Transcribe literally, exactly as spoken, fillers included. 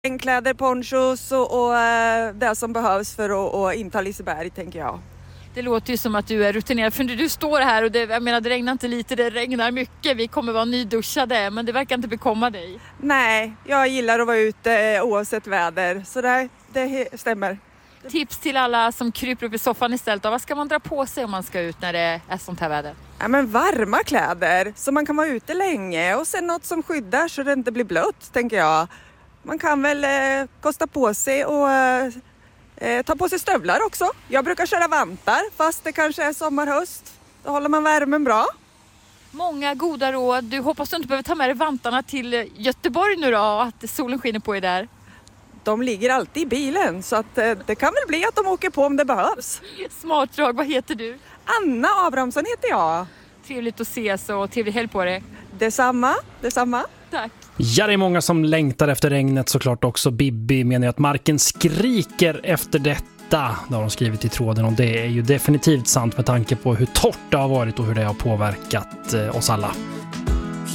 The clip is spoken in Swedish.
Regnkläder, ponchos och, och det som behövs för att, att inta Liseberg, tänker jag. Det låter ju som att du är rutinerad, för du står här och det, jag menar, det regnar inte lite, det regnar mycket. Vi kommer vara nyduschade, men det verkar inte bekomma dig. Nej, jag gillar att vara ute oavsett väder, så det, det stämmer. Tips till alla som kryper upp i soffan istället. Vad ska man dra på sig om man ska ut när det är sånt här väder? Ja, men varma kläder, så man kan vara ute länge, och sen något som skyddar så det inte blir blött, tänker jag. Man kan väl eh, kosta på sig och eh, ta på sig stövlar också. Jag brukar köra vantar fast det kanske är sommar, höst. Då håller man värmen bra. Många goda råd. Du hoppas du inte behöver ta med dig vantarna till Göteborg nu då, och att solen skiner på er där. De ligger alltid i bilen, så att eh, det kan väl bli att de åker på om det behövs. Smart drag. Vad heter du? Anna Abrahamsson heter jag. Trevligt att ses och trevlig helg på dig. Detsamma, detsamma. Tack. Ja, det är många som längtar efter regnet såklart också. Bibi menar att marken skriker efter detta. Det har de skrivit i tråden, och det är ju definitivt sant med tanke på hur torrt det har varit och hur det har påverkat oss alla.